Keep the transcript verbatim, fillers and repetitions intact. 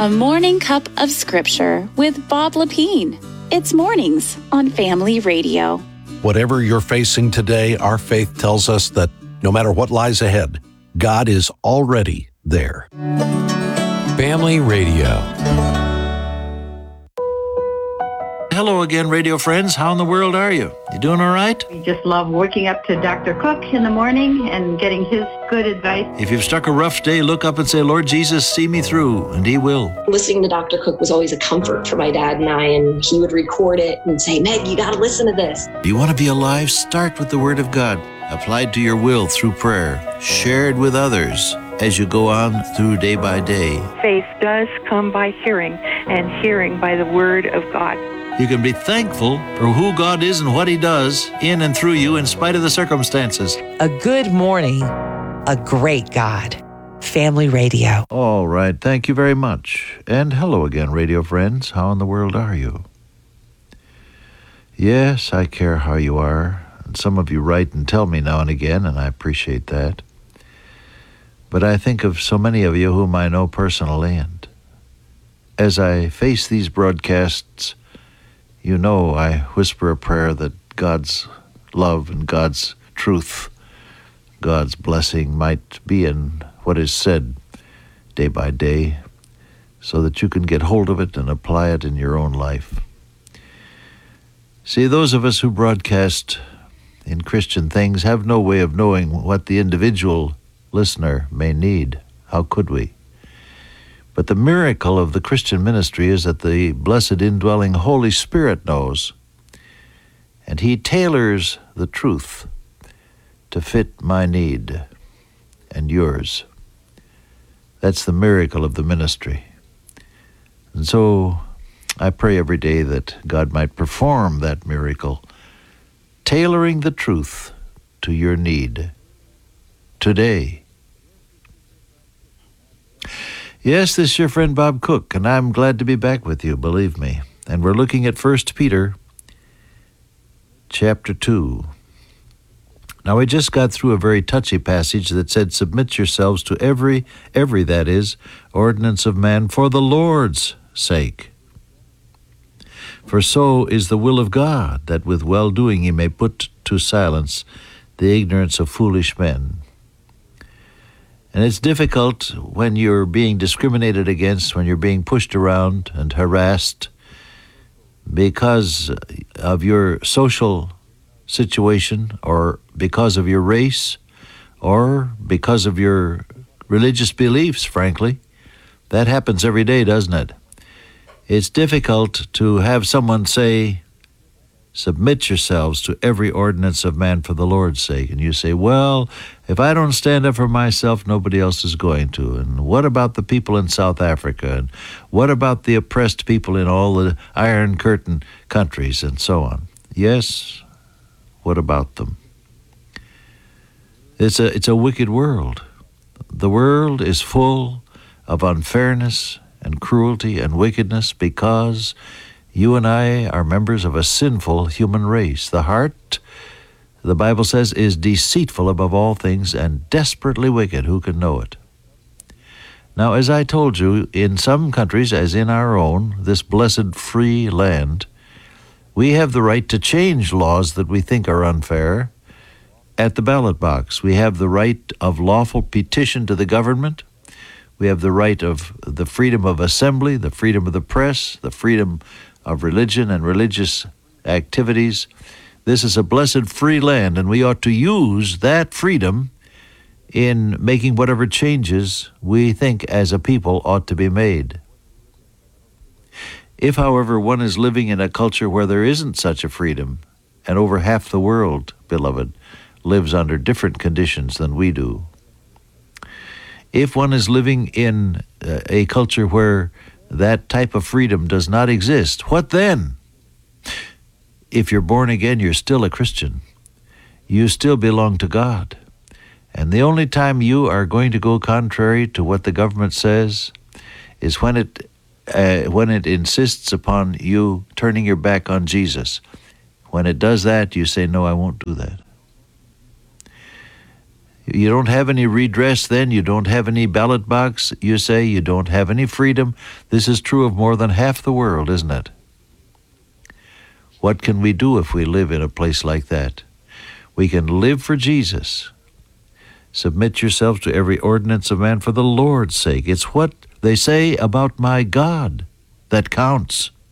A Morning Cup of Scripture with Bob Lepine. It's mornings on Family Radio. Whatever you're facing today, our faith tells us that no matter what lies ahead, God is already there. Family Radio. Hello again, radio friends. How in the world are you? You doing all right? We just love waking up to Doctor Cook in the morning and getting his good advice. If you've struck a rough day, look up and say, Lord Jesus, see me through, and He will. Listening to Doctor Cook was always a comfort for my dad and I, and he would record it and say, Meg, you got to listen to this. If you want to be alive, start with the Word of God, applied to your will through prayer, shared with others as you go on through day by day. Faith does come by hearing, and hearing by the Word of God. You can be thankful for who God is and what He does in and through you in spite of the circumstances. A good morning, a great God. Family Radio. All right, thank you very much. And hello again, radio friends. How in the world are you? Yes, I care how you are. And some of you write and tell me now and again, and I appreciate that. But I think of so many of you whom I know personally, and as I face these broadcasts, you know I whisper a prayer that God's love and God's truth, God's blessing might be in what is said day by day, so that you can get hold of it and apply it in your own life. See, those of us who broadcast in Christian things have no way of knowing what the individual listener may need. How could we? But the miracle of the Christian ministry is that the blessed indwelling Holy Spirit knows, and He tailors the truth to fit my need and yours. That's the miracle of the ministry. And so I pray every day that God might perform that miracle, tailoring the truth to your need today. Yes, this is your friend Bob Cook, and I'm glad to be back with you, believe me. And we're looking at First Peter chapter two. Now, we just got through a very touchy passage that said, submit yourselves to every, every, that is, ordinance of man for the Lord's sake. For so is the will of God, that with well-doing He may put to silence the ignorance of foolish men. And it's difficult when you're being discriminated against, when you're being pushed around and harassed because of your social situation or because of your race or because of your religious beliefs, frankly. That happens every day, doesn't it? It's difficult to have someone say, submit yourselves to every ordinance of man for the Lord's sake. And you say, well, if I don't stand up for myself, nobody else is going to. And what about the people in South Africa? And what about the oppressed people in all the Iron Curtain countries and so on? Yes, what about them? It's a, it's a wicked world. The world is full of unfairness and cruelty and wickedness because you and I are members of a sinful human race. The heart, the Bible says, is deceitful above all things and desperately wicked. Who can know it? Now, as I told you, in some countries, as in our own, this blessed free land, we have the right to change laws that we think are unfair at the ballot box. We have the right of lawful petition to the government. We have the right of the freedom of assembly, the freedom of the press, the freedom of religion and religious activities. This is a blessed free land, and we ought to use that freedom in making whatever changes we think as a people ought to be made. If, however, one is living in a culture where there isn't such a freedom, and over half the world, beloved, lives under different conditions than we do, if one is living in a culture where that type of freedom does not exist, what then? If you're born again, you're still a Christian. You still belong to God. And the only time you are going to go contrary to what the government says is when it uh, when it insists upon you turning your back on Jesus. When it does that, you say, no, I won't do that. You don't have any redress then. You don't have any ballot box. You say you don't have any freedom. This is true of more than half the world, isn't it? What can we do if we live in a place like that? We can live for Jesus. Submit yourselves to every ordinance of man for the Lord's sake. It's what they say about my God that counts.